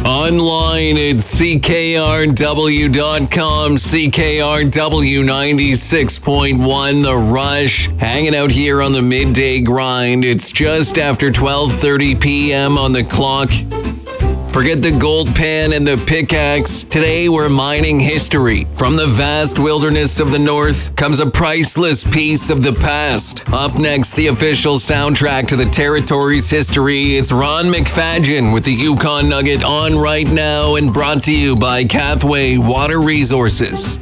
Online at CKRW.com, CKRW 96.1, The Rush. Hanging out here on the midday grind. It's just after 12:30 p.m. on the clock. Forget the gold pan and the pickaxe. Today we're mining history. From the vast wilderness of the north comes a priceless piece of the past. Up next, the official soundtrack to the territory's history. It's Ron McFadgen with the Yukon Nugget on right now and brought to you by Cathway Water Resources.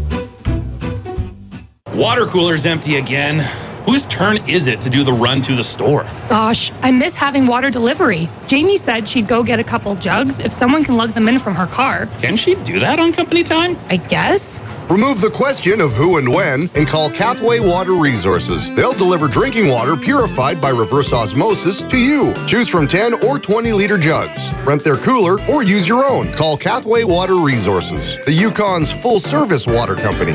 Water cooler's empty again. Whose turn is it to do the run to the store? Gosh, I miss having water delivery. Jamie said she'd go get a couple jugs if someone can lug them in from her car. Can she do that on company time? I guess. Remove the question of who and when and call Cathway Water Resources. They'll deliver drinking water purified by reverse osmosis to you. Choose from 10 or 20-liter jugs. Rent their cooler or use your own. Call Cathway Water Resources, the Yukon's full-service water company.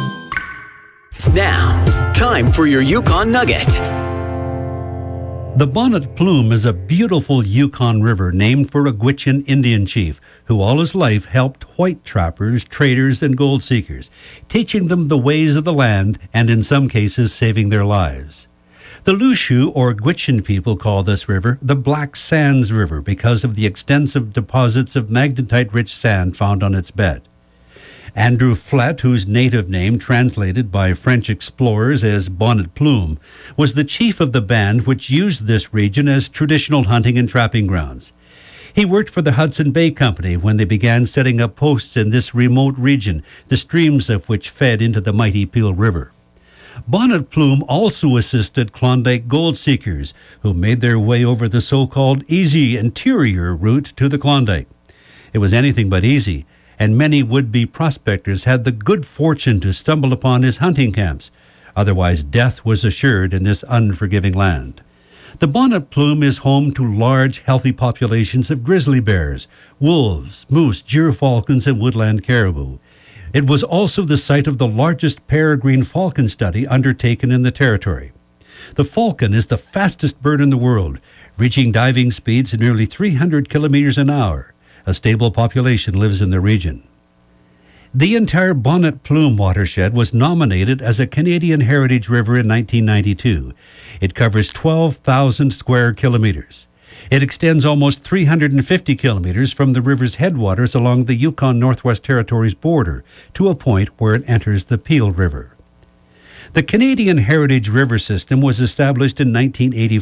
Now, time for your Yukon Nugget. The Bonnet Plume is a beautiful Yukon river named for a Gwich'in Indian chief who all his life helped white trappers, traders, and gold seekers, teaching them the ways of the land and in some cases saving their lives. The Lushu or Gwich'in people call this river the Black Sands River because of the extensive deposits of magnetite-rich sand found on its bed. Andrew Flett, whose native name, translated by French explorers as Bonnet Plume, was the chief of the band which used this region as traditional hunting and trapping grounds. He worked for the Hudson Bay Company when they began setting up posts in this remote region, the streams of which fed into the mighty Peel River. Bonnet Plume also assisted Klondike gold seekers, who made their way over the so-called easy interior route to the Klondike. It was anything but easy, and many would-be prospectors had the good fortune to stumble upon his hunting camps. Otherwise, death was assured in this unforgiving land. The Bonnet Plume is home to large, healthy populations of grizzly bears, wolves, moose, gyrfalcons, and woodland caribou. It was also the site of the largest peregrine falcon study undertaken in the territory. The falcon is the fastest bird in the world, reaching diving speeds of nearly 300 kilometers an hour. A stable population lives in the region. The entire Bonnet Plume watershed was nominated as a Canadian Heritage River in 1992. It covers 12,000 square kilometers. It extends almost 350 kilometers from the river's headwaters along the Yukon Northwest Territories border to a point where it enters the Peel River. The Canadian Heritage River System was established in 1984